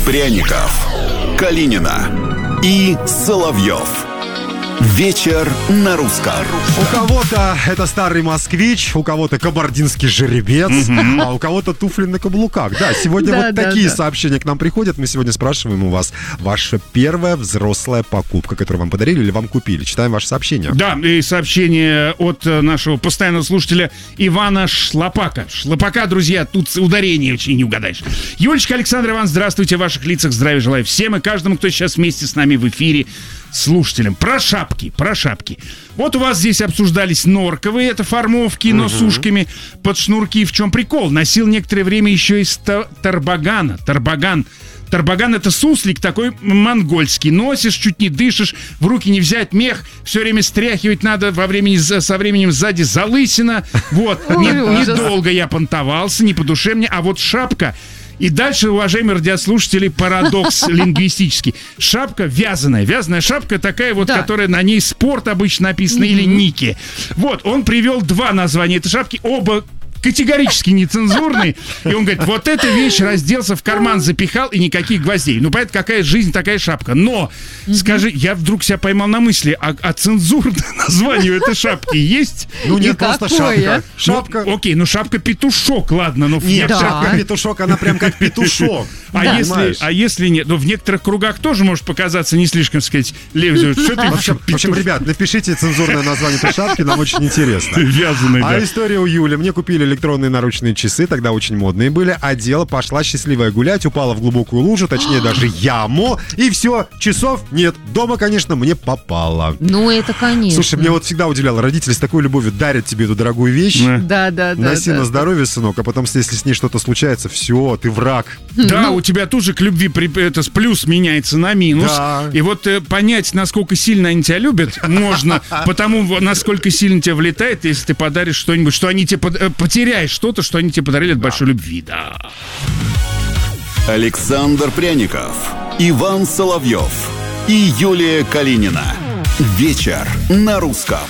Пряников, Калинина и Соловьев. Вечер на русском. У кого-то это старый москвич, у кого-то кабардинский жеребец, а у кого-то туфли на каблуках. Да, сегодня такие сообщения к нам приходят. Мы сегодня спрашиваем у вас: ваша первая взрослая покупка, которую вам подарили или вам купили? Читаем ваше сообщение. Да, и сообщение от нашего постоянного слушателя Ивана Шлапака. Шлапака, друзья, тут ударение очень не угадаешь. Юлечка, Александр, Иван, здравствуйте, в ваших лицах здравия желаю всем и каждому, кто сейчас вместе с нами в эфире, слушателям. Про шапки. Вот у вас здесь обсуждались норковые, это формовки, но с ушками под шнурки. В чем прикол? Носил некоторое время еще из тарбагана. Тарбаган — это суслик такой монгольский. Носишь, чуть не дышишь, в руки не взять мех, все время стряхивать надо со временем сзади залысина. Вот. Недолго я понтовался, не по душе мне. А вот шапка... И дальше, уважаемые радиослушатели, парадокс лингвистический. Шапка вязаная. Вязаная шапка такая вот, которая на ней спорт обычно написано, или Ники. Вот, он привел два названия этой шапки, оба категорически нецензурный. И он говорит, вот эта вещь, разделся, в карман запихал, и никаких гвоздей. Ну, понятно, какая жизнь, такая шапка. Но, скажи, я вдруг себя поймал на мысли, а цензурное название этой шапки есть? Ну, нет, просто шапка. Ну, окей, ну шапка-петушок, ладно. Но нет, шапка-петушок, она прям как петушок. А если нет? Ну, в некоторых кругах тоже может показаться не слишком, сказать, левзю. В общем, ребят, напишите цензурное название этой шапки, нам очень интересно. Вязаный, А история у Юли. Мне купили электронные наручные часы, тогда очень модные были. Одела, пошла счастливая гулять, упала в глубокую лужу, точнее даже яму, и все, часов нет. Дома, конечно, мне попало. Ну, это конечно. Слушай, мне вот всегда удивляло, родители с такой любовью дарят тебе эту дорогую вещь. Да. Носи на здоровье, сынок, а потом, если с ней что-то случается, все, ты враг. Да, у тебя тоже к любви это плюс меняется на минус. Да. И вот понять, насколько сильно они тебя любят, можно потому, насколько сильно тебя влетает, если ты подаришь что-нибудь, что они тебе потеряешь что-то, что они тебе подарили от большой любви. Да. Александр Пряников, Иван Соловьев и Юлия Калинина. Вечер на русском.